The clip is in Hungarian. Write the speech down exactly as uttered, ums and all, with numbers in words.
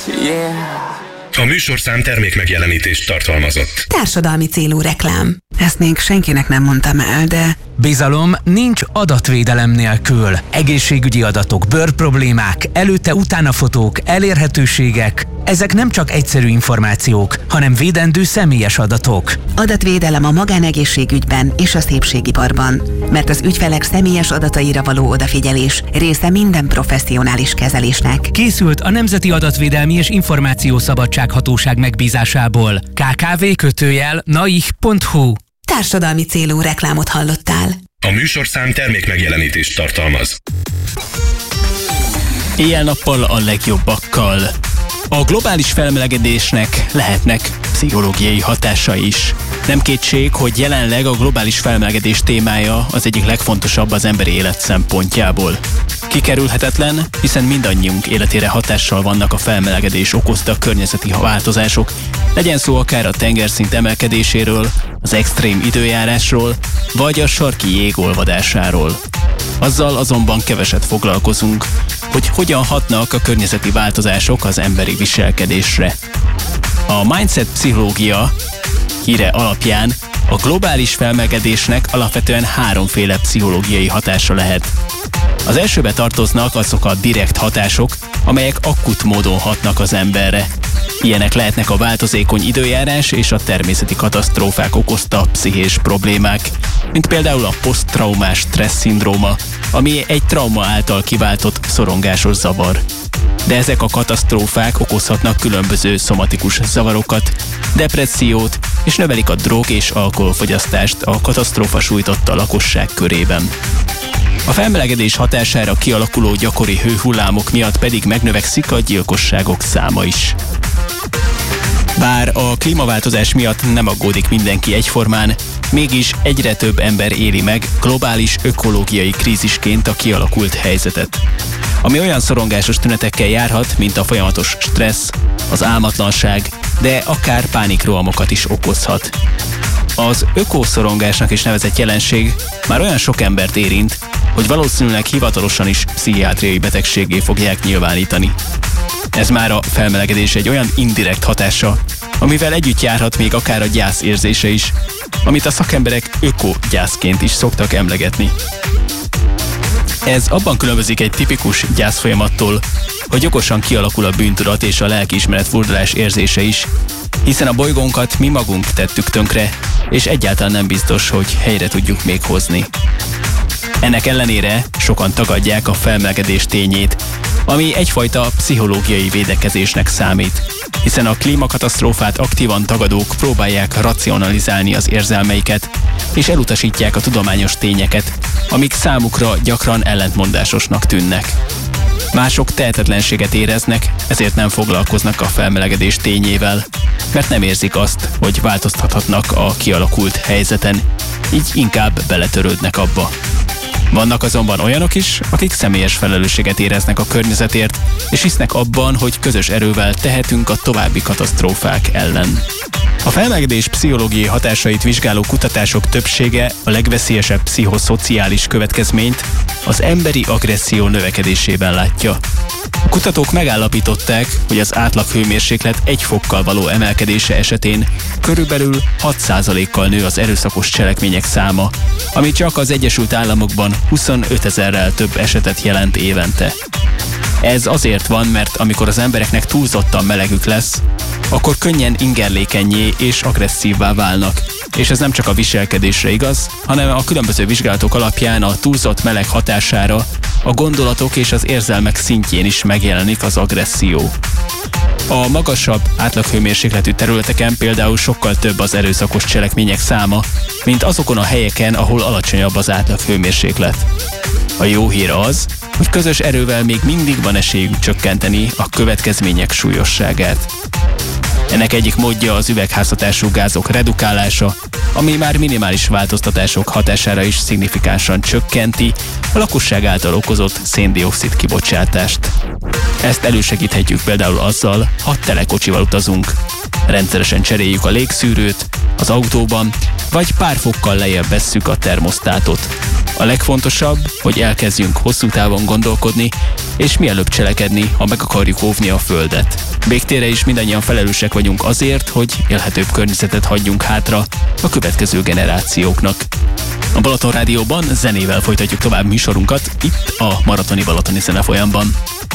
A műsorszám termék megjelenítést tartalmazott. Társadalmi célú reklám. Ezt még senkinek nem mondtam el, de... Bizalom nincs adatvédelem nélkül. Egészségügyi adatok, bőrproblémák, előtte-utána fotók, elérhetőségek. Ezek nem csak egyszerű információk, hanem védendő személyes adatok. Adatvédelem a magánegészségügyben és a szépségiparban. Mert az ügyfelek személyes adataira való odafigyelés része minden professzionális kezelésnek. Készült a Nemzeti Adatvédelmi és Információszabadsághatóság megbízásából. ká ká vé kötőjel naih pont hu. Társadalmi célú reklámot hallottál. A műsorszám termék megjelenítést tartalmaz. Éjjel-nappal a legjobbakkal. A globális felmelegedésnek lehetnek pszichológiai hatásai is. Nem kétség, hogy jelenleg a globális felmelegedés témája az egyik legfontosabb az emberi élet szempontjából. Kikerülhetetlen, hiszen mindannyiunk életére hatással vannak a felmelegedés okozta környezeti változások, legyen szó akár a tengerszint emelkedéséről, az extrém időjárásról, vagy a sarki jég olvadásáról. Azzal azonban keveset foglalkozunk, hogy hogyan hatnak a környezeti változások az emberi viselkedésre. A mindset pszichológia híre alapján a globális felmelegedésnek alapvetően háromféle pszichológiai hatása lehet. Az elsőbe tartoznak azok a direkt hatások, amelyek akut módon hatnak az emberre. Ilyenek lehetnek a változékony időjárás és a természeti katasztrófák okozta pszichés problémák, mint például a poszttraumás stressz-szindróma, ami egy trauma által kiváltott szorongásos zavar. De ezek a katasztrófák okozhatnak különböző szomatikus zavarokat, depressziót, és növelik a drog- és alkoholfogyasztást a katasztrófa sújtotta lakosság körében. A felmelegedés hatására kialakuló gyakori hőhullámok miatt pedig megnövekszik a gyilkosságok száma is. Bár a klímaváltozás miatt nem aggódik mindenki egyformán, mégis egyre több ember éli meg globális ökológiai krízisként a kialakult helyzetet, ami olyan szorongásos tünetekkel járhat, mint a folyamatos stressz, az álmatlanság, de akár pánikrohamokat is okozhat. Az ökoszorongásnak is nevezett jelenség már olyan sok embert érint, hogy valószínűleg hivatalosan is pszichiátriai betegséggé fogják nyilvánítani. Ez már a felmelegedés egy olyan indirekt hatása, amivel együtt járhat még akár a gyász érzése is, amit a szakemberek ökogyászként is szoktak emlegetni. Ez abban különbözik egy tipikus gyászfolyamattól, hogy okosan kialakul a bűntudat és a lelkiismeret furdalás érzése is, hiszen a bolygónkat mi magunk tettük tönkre, és egyáltalán nem biztos, hogy helyre tudjuk még hozni. Ennek ellenére sokan tagadják a felmelegedés tényét, ami egyfajta pszichológiai védekezésnek számít, hiszen a klímakatasztrófát aktívan tagadók próbálják racionalizálni az érzelmeiket, és elutasítják a tudományos tényeket, amik számukra gyakran ellentmondásosnak tűnnek. Mások tehetetlenséget éreznek, ezért nem foglalkoznak a felmelegedés tényével, mert nem érzik azt, hogy változtathatnak a kialakult helyzeten, így inkább beletörődnek abba. Vannak azonban olyanok is, akik személyes felelősséget éreznek a környezetért, és hisznek abban, hogy közös erővel tehetünk a további katasztrófák ellen. A felmelegedés pszichológiai hatásait vizsgáló kutatások többsége a legveszélyesebb pszichoszociális következményt az emberi agresszió növekedésében látja. A kutatók megállapították, hogy az átlaghőmérséklet egy fokkal való emelkedése esetén körülbelül hat százalékkal nő az erőszakos cselekmények száma, ami csak az Egyesült Államokban huszonötezerrel több esetet jelent évente. Ez azért van, mert amikor az embereknek túlzottan melegük lesz, akkor könnyen ingerlékennyé és agresszívvá válnak. És ez nem csak a viselkedésre igaz, hanem a különböző vizsgálatok alapján a túlzott meleg hatására a gondolatok és az érzelmek szintjén is megjelenik az agresszió. A magasabb átlaghőmérsékletű területeken például sokkal több az erőszakos cselekmények száma, mint azokon a helyeken, ahol alacsonyabb az átlaghőmérséklet. A jó hír az, hogy közös erővel még mindig van esélyünk csökkenteni a következmények súlyosságát. Ennek egyik módja az üvegházhatású gázok redukálása, ami már minimális változtatások hatására is szignifikánsan csökkenti a lakosság által okozott szén-dioxid kibocsátást. Ezt elősegíthetjük például azzal, ha telekocsival utazunk. Rendszeresen cseréljük a légszűrőt az autóban, vagy pár fokkal lejjebb vesszük a termosztátot. A legfontosabb, hogy elkezdjünk hosszú távon gondolkodni, és mielőbb cselekedni, ha meg akarjuk óvni a Földet. Végtére is mindannyian felelősek vagyunk azért, hogy élhetőbb környezetet hagyjunk hátra a következő generációknak. A Balaton Rádióban zenével folytatjuk tovább műsorunkat itt a Maratoni Balatoni Zenefolyamban.